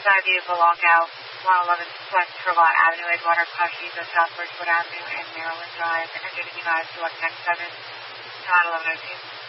inside vehicle lockout, 111 West Turlock Avenue, Edgewater, Coshesa, South Bridgewood Avenue, and Maryland Drive. Enter to be advised to select next 7, 1102.